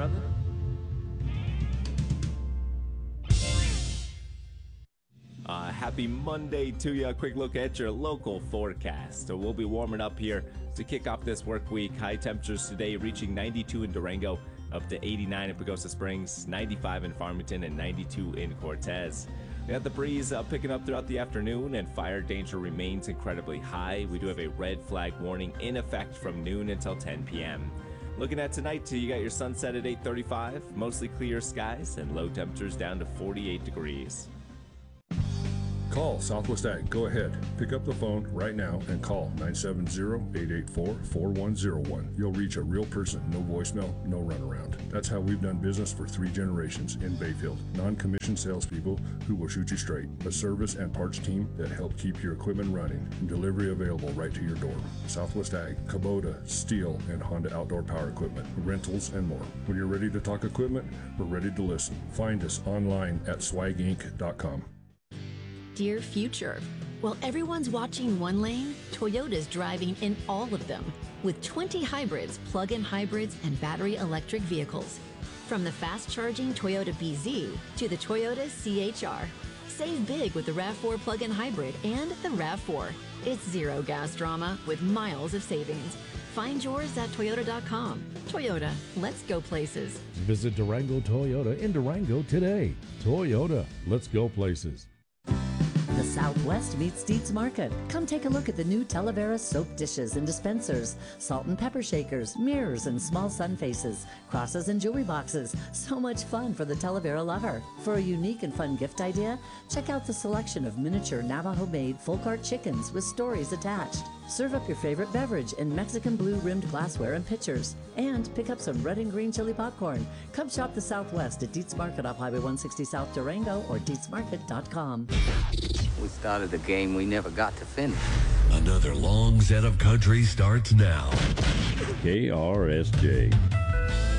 brother. Happy Monday to you. A quick look at your local forecast. So we'll be warming up here to kick off this work week. High temperatures today reaching 92 in Durango, up to 89 in Pagosa Springs, 95 in Farmington, and 92 in Cortez. We have the breeze picking up throughout the afternoon, and fire danger remains incredibly high. We do have a red flag warning in effect from noon until 10 p.m. Looking at tonight, you got your sunset at 8:35, mostly clear skies, and low temperatures down to 48 degrees. Call Southwest Ag. Go ahead. Pick up the phone right now and call 970-884-4101. You'll reach a real person. No voicemail, no runaround. That's how we've done business for 3 generations in Bayfield. Non-commissioned salespeople who will shoot you straight. A service and parts team that help keep your equipment running. And delivery available right to your door. Southwest Ag, Kubota, Steel, and Honda Outdoor Power Equipment, rentals, and more. When you're ready to talk equipment, we're ready to listen. Find us online at swaginc.com. Dear future, while everyone's watching one lane, Toyota's driving in all of them with 20 hybrids, plug-in hybrids, and battery electric vehicles. From the fast-charging Toyota BZ to the Toyota CHR. Save big with the RAV4 plug-in hybrid and the RAV4. It's zero gas drama with miles of savings. Find yours at Toyota.com. Toyota, let's go places. Visit Durango Toyota in Durango today. Toyota, let's go places. The Southwest meets Dietz Market. Come take a look at the new Talavera soap dishes and dispensers, salt and pepper shakers, mirrors and small sun faces, crosses and jewelry boxes. So much fun for the Talavera lover. For a unique and fun gift idea, check out the selection of miniature Navajo-made full-cart chickens with stories attached. Serve up your favorite beverage in Mexican blue-rimmed glassware and pitchers. And pick up some red and green chili popcorn. Come shop the Southwest at Dietz Market off Highway 160 South Durango or DietzMarket.com. We started a game we never got to finish. Another long set of country starts now. KRSJ.